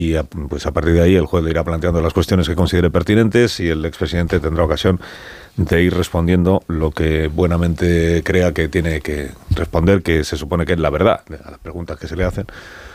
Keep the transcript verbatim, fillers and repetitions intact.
Y a, pues a partir de ahí el juez le irá planteando las cuestiones que considere pertinentes y el expresidente tendrá ocasión de ir respondiendo lo que buenamente crea que tiene que responder, que se supone que es la verdad, a las preguntas que se le hacen.